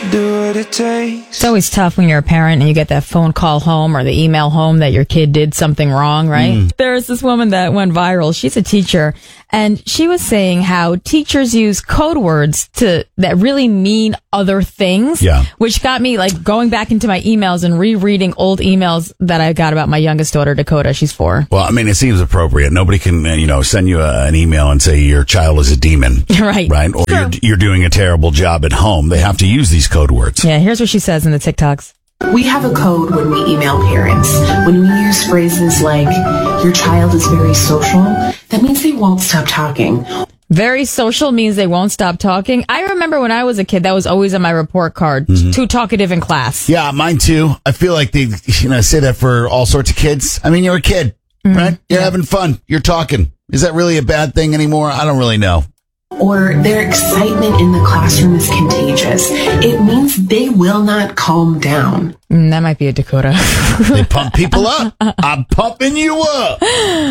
do what it takes. It's always tough when you're a parent and you get that phone call home or the email home that your kid did something wrong, right? There's this woman that went viral. She's a teacher, and she was saying how teachers use code words that really mean other things, which got me like going back into my emails and rereading old emails that I got about my youngest daughter, Dakota. She's 4. Well, I mean, it seems appropriate. Nobody can, send you an email and say your child is a demon. Right. Or you're doing a terrible job at home. They have to use these code words. Yeah, here's what she says in the TikToks. We have a code when we email parents. When we use phrases like, your child is very social, that means they won't stop talking. Very social means they won't stop talking. I remember when I was a kid, that was always on my report card. Too talkative in class. Yeah, mine too. I feel like they say that for all sorts of kids. I mean, you're a kid, right? You're having fun. You're talking. Is that really a bad thing anymore? I don't really know. Or their excitement in the classroom is contagious. It means they will not calm down. That might be a Dakota. They pump people up. I'm pumping you up.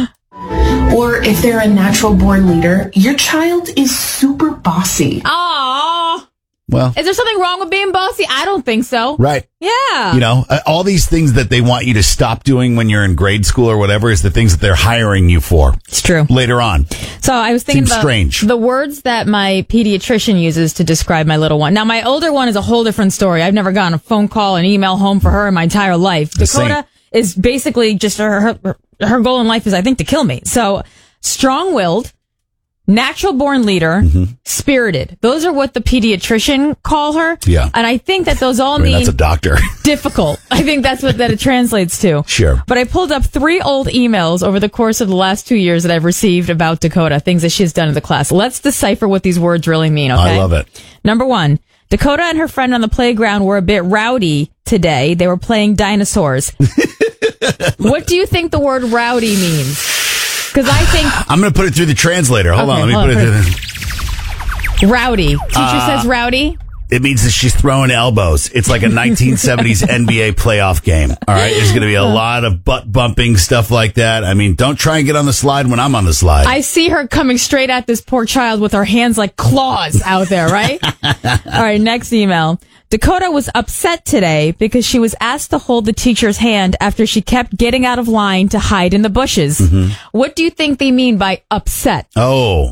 Or if they're a natural born leader, your child is super bossy. Aww. Well, is there something wrong with being bossy? I don't think so. Right. Yeah. All these things that they want you to stop doing when you're in grade school or whatever is the things that they're hiring you for. It's true. Later on. So I was thinking about strange. The words that my pediatrician uses to describe my little one. Now, my older one is a whole different story. I've never gotten a phone call, an email home for her in my entire life. Dakota is basically just her goal in life is, I think, to kill me. So strong-willed, natural born leader, spirited. Those are what the pediatrician call her. Yeah. And I think that those all mean that's a doctor. Difficult. I think that's what that it translates to. Sure. But I pulled up 3 old emails over the course of the last 2 years that I've received about Dakota, things that she's done in the class. Let's decipher what these words really mean, okay? I love it. Number 1, Dakota and her friend on the playground were a bit rowdy today. They were playing dinosaurs. What do you think the word rowdy means? Because I think... I'm going to put it through the translator. Hold on. Let me put it through Rowdy. Teacher says rowdy? It means that she's throwing elbows. It's like a 1970s NBA playoff game. All right. There's going to be a lot of butt bumping, stuff like that. I mean, don't try and get on the slide when I'm on the slide. I see her coming straight at this poor child with her hands like claws out there, right? All right. Next email. Dakota was upset today because she was asked to hold the teacher's hand after she kept getting out of line to hide in the bushes. What do you think they mean by upset? Oh.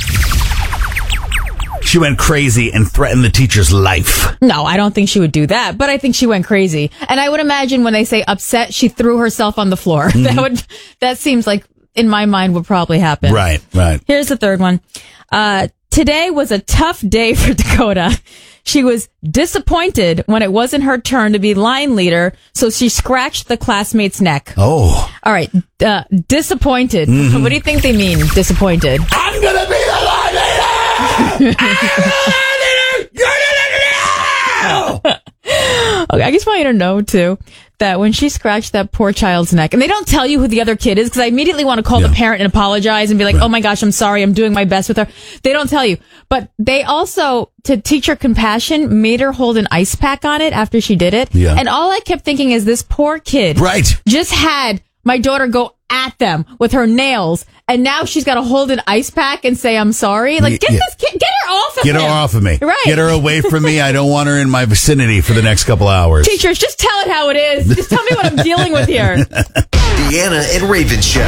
She went crazy and threatened the teacher's life. No, I don't think she would do that, but I think she went crazy. And I would imagine when they say upset, she threw herself on the floor. That seems like, in my mind, would probably happen. Right. Here's the third one. Today was a tough day for Dakota. She was disappointed when it wasn't her turn to be line leader, so she scratched the classmate's neck. Oh. All right. Disappointed. What do you think they mean, disappointed? I'm going to be the line leader! I'm the line leader! You're the leader! Okay, I just want you to know, too, that when she scratched that poor child's neck, and they don't tell you who the other kid is, because I immediately want to call the parent and apologize and be like, oh my gosh, I'm sorry, I'm doing my best with her. They don't tell you. But they also, to teach her compassion, made her hold an ice pack on it after she did it. Yeah. And all I kept thinking is this poor kid just had my daughter go at them with her nails, and now she's got to hold an ice pack and say, I'm sorry. Like, get this kid, get her off of Get her off of me. Right. Get her away from me. I don't want her in my vicinity for the next couple hours. Teachers, just tell it how it is. Just tell me what I'm dealing with here. Deanna and Raven Show.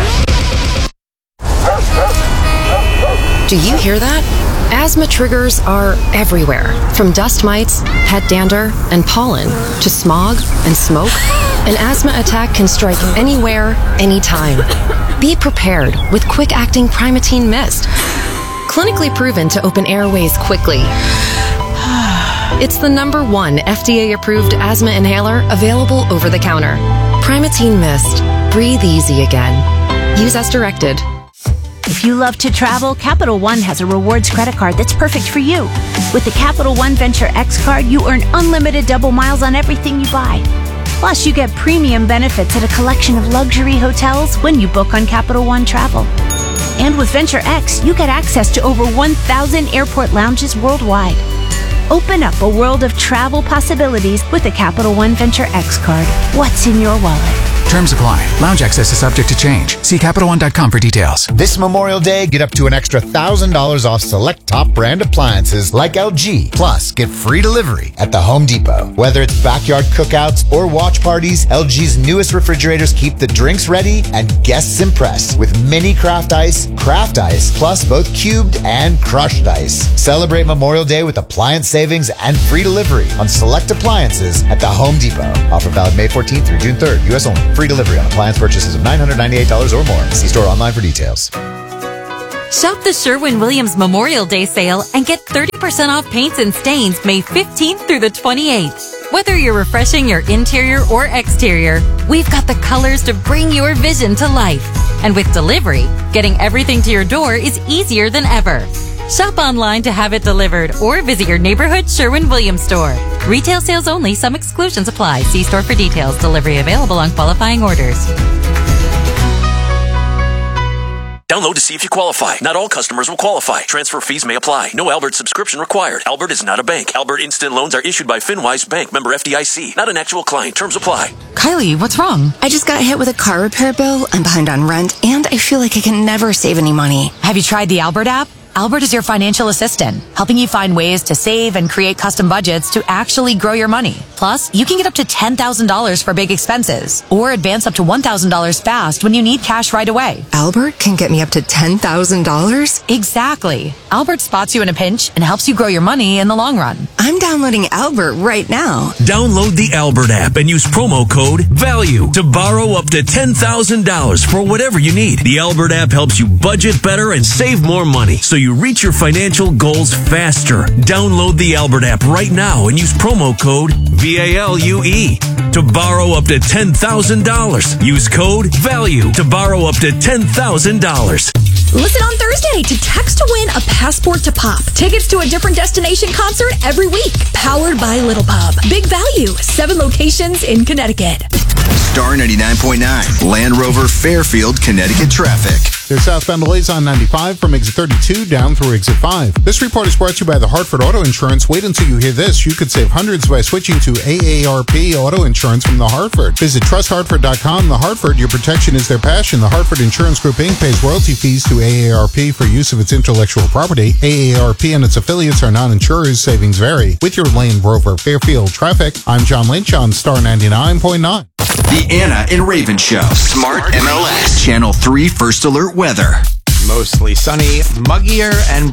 Do you hear that? Asthma triggers are everywhere, from dust mites, pet dander, and pollen, to smog and smoke. An asthma attack can strike anywhere, anytime. Be prepared with quick-acting Primatene Mist. Clinically proven to open airways quickly. It's the #1 FDA-approved asthma inhaler available over the counter. Primatene Mist. Breathe easy again. Use as directed. If you love to travel, Capital One has a rewards credit card that's perfect for you. With the Capital One Venture X card, you earn unlimited double miles on everything you buy. Plus, you get premium benefits at a collection of luxury hotels when you book on Capital One Travel. And with Venture X, you get access to over 1,000 airport lounges worldwide. Open up a world of travel possibilities with the Capital One Venture X card. What's in your wallet? Terms apply. Lounge access is subject to change. See CapitalOne.com for details. This Memorial Day, get up to an extra $1,000 off select top brand appliances like LG. Plus, get free delivery at the Home Depot. Whether it's backyard cookouts or watch parties, LG's newest refrigerators keep the drinks ready and guests impressed with mini craft ice, plus both cubed and crushed ice. Celebrate Memorial Day with appliance savings and free delivery on select appliances at the Home Depot. Offer valid May 14th through June 3rd. U.S. only. Free delivery on appliance purchases of $998 or more. See store online for details. Shop the Sherwin-Williams Memorial Day sale and get 30% off paints and stains May 15th through the 28th. Whether you're refreshing your interior or exterior, we've got the colors to bring your vision to life. And with delivery, getting everything to your door is easier than ever. Shop online to have it delivered or visit your neighborhood Sherwin-Williams store. Retail sales only. Some exclusions apply. See store for details. Delivery available on qualifying orders. Download to see if you qualify. Not all customers will qualify. Transfer fees may apply. No Albert subscription required. Albert is not a bank. Albert Instant Loans are issued by FinWise Bank, member FDIC. Not an actual client. Terms apply. Kylie, what's wrong? I just got hit with a car repair bill. I'm behind on rent, and I feel like I can never save any money. Have you tried the Albert app? Albert is your financial assistant, helping you find ways to save and create custom budgets to actually grow your money. Plus, you can get up to $10,000 for big expenses or advance up to $1,000 fast when you need cash right away. Albert can get me up to $10,000? Exactly. Albert spots you in a pinch and helps you grow your money in the long run. I'm downloading Albert right now. Download the Albert app and use promo code VALUE to borrow up to $10,000 for whatever you need. The Albert app helps you budget better and save more money so you reach your financial goals faster. Download the Albert app right now and use promo code VALUE to borrow up to $10,000. Use code VALUE to borrow up to $10,000. Listen on Thursday to text to win a passport to Pop. Tickets to a different destination concert every week. Powered by Little Pub. Big value. 7 locations in Connecticut. Star 99.9. Land Rover Fairfield, Connecticut traffic. There's southbound delays on 95 from exit 32 down through exit 5. This report is brought to you by the Hartford Auto Insurance. Wait until you hear this. You could save hundreds by switching to AARP Auto Insurance from the Hartford. Visit trusthartford.com. The Hartford, your protection is their passion. The Hartford Insurance Group Inc. pays royalty fees to AARP for use of its intellectual property. AARP and its affiliates are non-insurers. Savings vary. With your Land Rover Fairfield traffic, I'm John Lynch on Star 99.9. The Anna and Raven Show. Smart MLS. Channel 3 First Alert Weather. Mostly sunny, muggier, and